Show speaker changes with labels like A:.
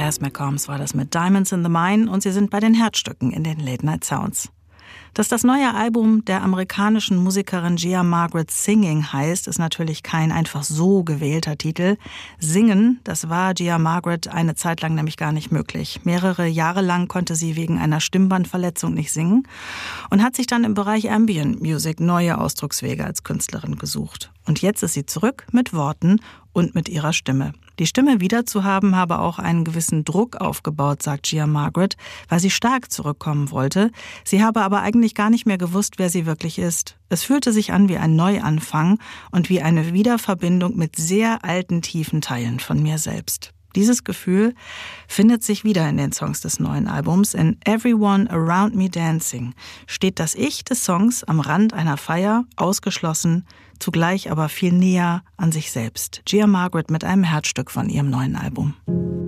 A: Cass McCombs war das mit Diamonds in the Mine und sie sind bei den Herzstücken in den Late Night Sounds. Dass das neue Album der amerikanischen Musikerin Gia Margaret Singing heißt, ist natürlich kein einfach so gewählter Titel. Singen, das war Gia Margaret eine Zeit lang nämlich gar nicht möglich. Mehrere Jahre lang konnte sie wegen einer Stimmbandverletzung nicht singen und hat sich dann im Bereich Ambient Music neue Ausdruckswege als Künstlerin gesucht. Und jetzt ist sie zurück mit Worten und mit ihrer Stimme. Die Stimme wiederzuhaben habe auch einen gewissen Druck aufgebaut, sagt Gia Margaret, weil sie stark zurückkommen wollte. Sie habe aber eigentlich gar nicht mehr gewusst, wer sie wirklich ist. Es fühlte sich an wie ein Neuanfang und wie eine Wiederverbindung mit sehr alten, tiefen Teilen von mir selbst. Dieses Gefühl findet sich wieder in den Songs des neuen Albums. In Everyone Around Me Dancing steht das Ich des Songs am Rand einer Feier, ausgeschlossen, zugleich aber viel näher an sich selbst. Gia Margaret mit einem Herzstück von ihrem neuen Album.